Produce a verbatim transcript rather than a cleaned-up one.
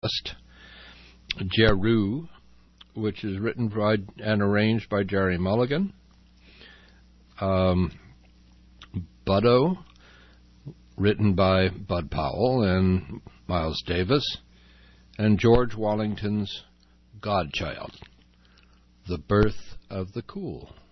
Jeru, which is written by and arranged by Jerry Mulligan. Um, Buddo, written by Bud Powell and Miles Davis. And George Wallington's Godchild, The Birth of the Cool.